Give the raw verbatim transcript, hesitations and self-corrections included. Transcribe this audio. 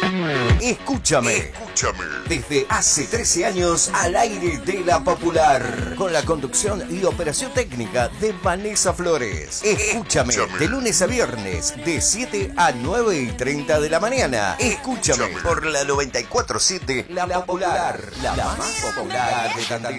Escúchame. Escúchame. Desde hace trece años al aire de La Popular. Con la conducción y operación técnica de Vanessa Flores. Escúchame. Escúchame. De lunes a viernes, de siete a nueve y treinta de la mañana. Escúchame. Escúchame. Por la noventa y cuatro punto siete. La Popular. La más popular de Tandil.